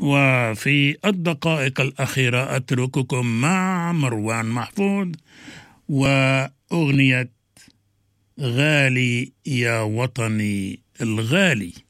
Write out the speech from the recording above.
وفي الدقائق الأخيرة أترككم مع مروان محفوظ وأغنية غالي يا وطني الغالي.